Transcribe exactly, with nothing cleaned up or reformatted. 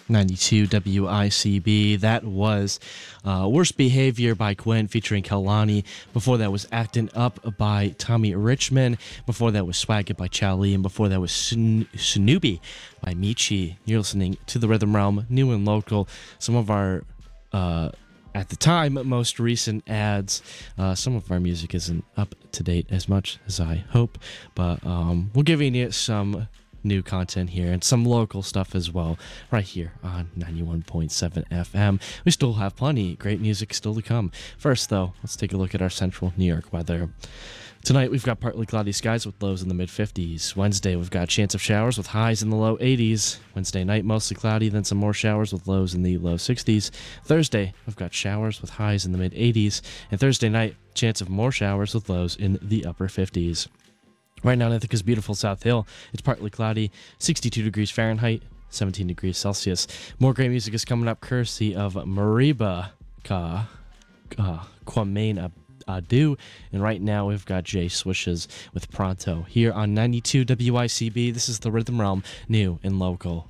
ninety-two W I C B. That was uh, Worst Behavior by Gwen featuring Kalani. Before that was Actin' Up by Tommy Richmond. Before that was Swag It by Chow Lee. And before that was Sn- Snoopy by Michi. You're listening to The Rhythm Realm, new and local. Some of our, uh, at the time, most recent ads. Uh, some of our music isn't up to date as much as I hope. But um, we're giving you some new content here and some local stuff as well right here on ninety-one point seven F M. We still have plenty great music still to come. First though, let's take a look at our central New York weather. Tonight we've got partly cloudy skies with lows in the mid fifties. Wednesday we've got a chance of showers with highs in the low eighties. Wednesday night mostly cloudy, then some more showers with lows in the low sixties. Thursday we've got showers with highs in the mid eighties. And Thursday night, chance of more showers with lows in the upper fifties. Right now in Ithaca's beautiful South Hill, it's partly cloudy, sixty-two degrees Fahrenheit, seventeen degrees Celsius. More great music is coming up courtesy of Mariba Ka uh, Kwame Adu. And right now we've got Jay Swishes with Pronto here on ninety-two W I C B. This is The Rhythm Realm, new and local.